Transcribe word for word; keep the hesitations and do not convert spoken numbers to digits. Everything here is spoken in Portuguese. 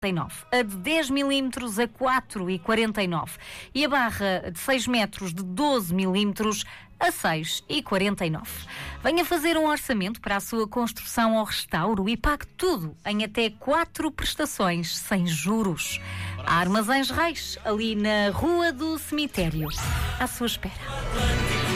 A de dez milímetros a quatro vírgula quarenta e nove e a barra de seis metros de doze milímetros a seis vírgula quarenta e nove. Venha fazer um orçamento para a sua construção ou restauro e pague tudo em até quatro prestações sem juros. Há Armazéns Reis, ali na Rua do Cemitério, à sua espera.